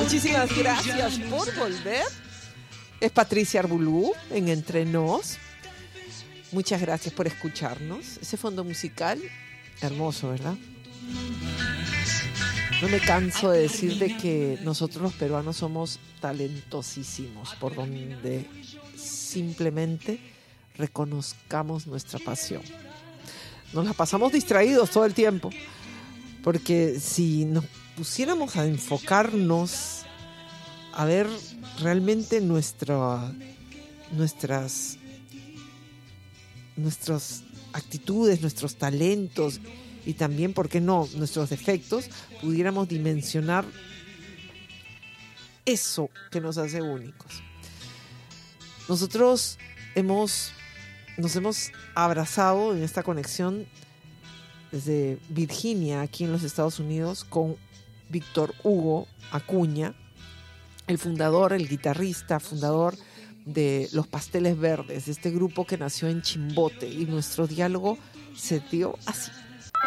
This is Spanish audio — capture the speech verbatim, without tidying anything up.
Muchísimas gracias por volver. Es Patricia Arbulú en Entre Nos. Muchas gracias por escucharnos. Ese fondo musical, hermoso, ¿verdad? No me canso de decir de que nosotros los peruanos somos talentosísimos, por donde simplemente reconozcamos nuestra pasión. Nos la pasamos distraídos todo el tiempo, porque si nos pusiéramos a enfocarnos a ver realmente nuestra, nuestras, nuestras actitudes, nuestros talentos y también, ¿por qué no?, nuestros defectos, pudiéramos dimensionar eso que nos hace únicos. Nosotros hemos, nos hemos abrazado en esta conexión desde Virginia, aquí en los Estados Unidos, con Víctor Hugo Acuña, el fundador, el guitarrista, fundador de Los Pasteles Verdes, este grupo que nació en Chimbote, y nuestro diálogo se dio así.